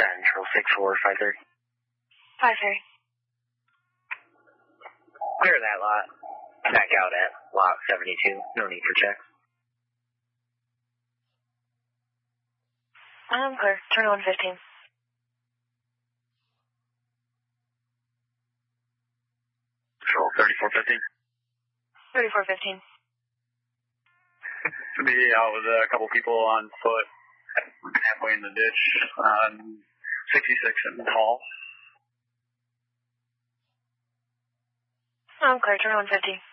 Central 6453. 53. Clear that lot. Back out at lot 72. No need for checks. I'm clear. Turn on 15. Control 3415. 3415. To be out with a couple people on foot, halfway in the ditch on 66 and Hall. I'm clear. Turn on 15.